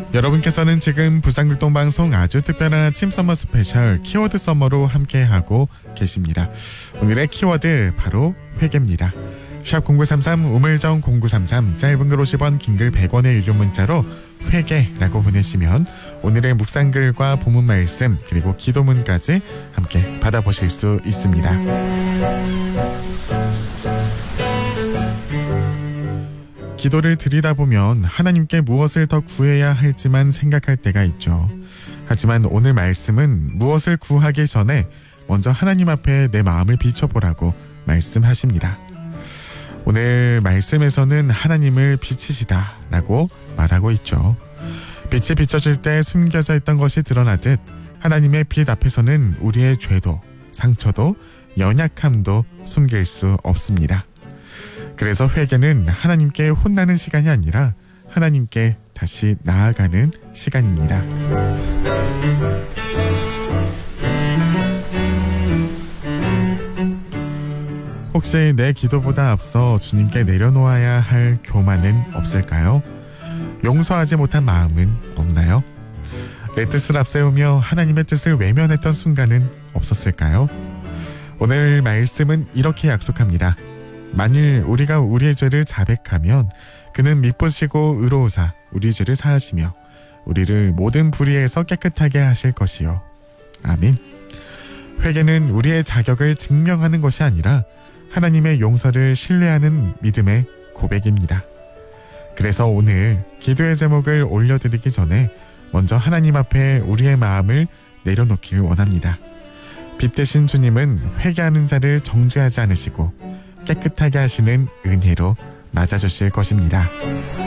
여러분께서는 지금 부산극동방송 아주 특별한 아침 서머 스페셜 키워드 서머로 함께하고 계십니다. 오늘의 키워드 바로 회개입니다. 샵 0933 우물정 0933 짧은 글 50원 긴 글 100원의 유료 문자로 회개라고 보내시면 오늘의 묵상글과 본문 말씀 그리고 기도문까지 함께 받아보실 수 있습니다. 기도를 드리다 보면 하나님께 무엇을 더 구해야 할지만 생각할 때가 있죠. 하지만 오늘 말씀은 무엇을 구하기 전에 먼저 하나님 앞에 내 마음을 비춰보라고 말씀하십니다. 오늘 말씀에서는 하나님을 비치시다 라고 말하고 있죠. 빛이 비춰질 때 숨겨져 있던 것이 드러나듯 하나님의 빛 앞에서는 우리의 죄도 상처도 연약함도 숨길 수 없습니다. 그래서 회개는 하나님께 혼나는 시간이 아니라 하나님께 다시 나아가는 시간입니다. 혹시 내 기도보다 앞서 주님께 내려놓아야 할 교만은 없을까요? 용서하지 못한 마음은 없나요? 내 뜻을 앞세우며 하나님의 뜻을 외면했던 순간은 없었을까요? 오늘 말씀은 이렇게 약속합니다. 만일 우리가 우리의 죄를 자백하면 그는 미쁘시고 의로우사 우리 죄를 사하시며 우리를 모든 불의에서 깨끗하게 하실 것이요. 아멘. 회개는 우리의 자격을 증명하는 것이 아니라 하나님의 용서를 신뢰하는 믿음의 고백입니다. 그래서 오늘 기도의 제목을 올려드리기 전에 먼저 하나님 앞에 우리의 마음을 내려놓기를 원합니다. 빛 대신 주님은 회개하는 자를 정죄하지 않으시고 깨끗하게 하시는 은혜로 맞아주실 것입니다.